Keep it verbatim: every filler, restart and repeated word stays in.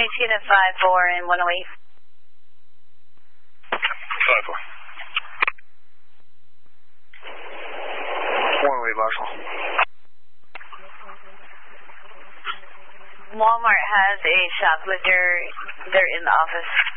H unit five four and one oh eight. five four. one oh eight, Marshall. Walmart has a shoplifter. They're in the office.